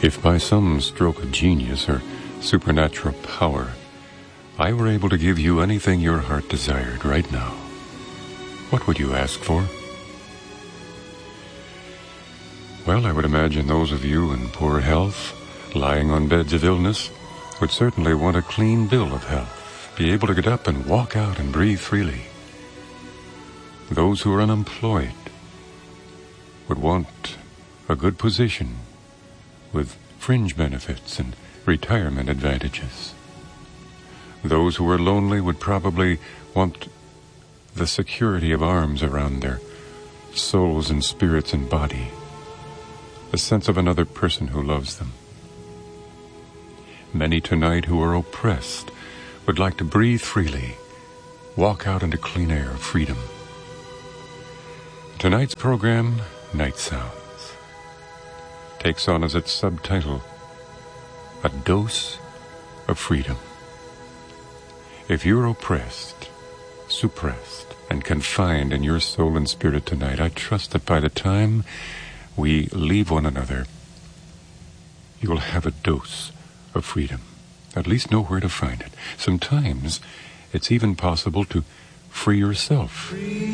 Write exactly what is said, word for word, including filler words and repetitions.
If by some stroke of genius or supernatural power I were able to give you anything your heart desired right now, what would you ask for? Well, I would imagine those of you in poor health, lying on beds of illness, would certainly want a clean bill of health, be able to get up and walk out and breathe freely. Those who are unemployed would want a good position with fringe benefits and retirement advantages. Those who are lonely would probably want the security of arms around their souls and spirits and body, the sense of another person who loves them. Many tonight who are oppressed would like to breathe freely, walk out into clean air of freedom. Tonight's program, Night Sounds, takes on as its subtitle, A Dose of Freedom. If you're oppressed, suppressed, and confined in your soul and spirit tonight, I trust that by the time we leave one another, you will have a dose of freedom. At least know where to find it. Sometimes it's even possible to free yourself.